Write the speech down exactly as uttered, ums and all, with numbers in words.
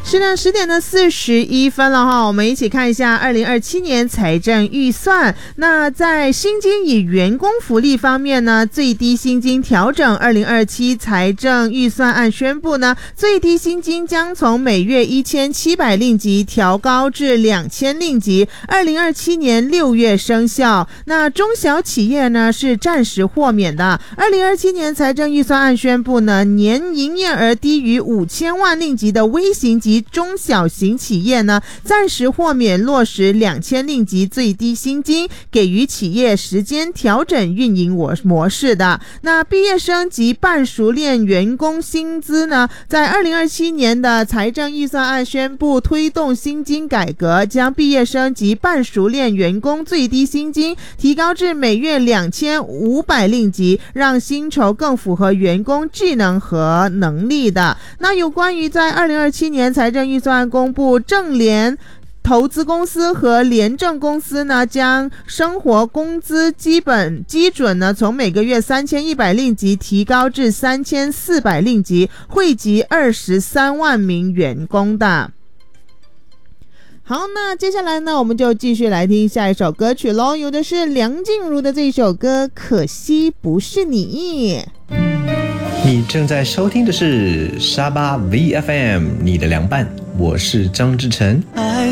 是的，十点的四十一分了哈，我们一起看一下二零二七年财政预算。那在薪金与员工福利方面呢，最低薪金调整，二零二七财政预算案宣布呢，最低薪金将从每月一千七百令吉调高至两千令吉，二零二七年六月生效。那中小企业呢是暂时豁免的。二零二七年财政预算案宣布呢，年营业额低于五千万令吉的微型及中小型企业呢，暂时豁免落实两千令吉最低薪金，给予企业时间调整运营模式的。那毕业生及半熟练员工薪资呢，在二零二七年的财政预算案宣布推动薪金改革，将毕业生及半熟练员工最低薪金提高至每月两千五百令吉，让薪酬更符合员工技能和能力的。那有关于在二零二七年财政预算案公布，正联投资公司和联政公司呢，将生活工资基本基准呢，从每个月三千一百令吉提高至三千四百令吉，惠及二十三万名员工的。好，那接下来呢，我们就继续来听下一首歌曲咯，有的是梁静茹的这首歌《可惜不是你》。 你正在收听的是沙巴 V F M， 你的凉拌，我是张志成。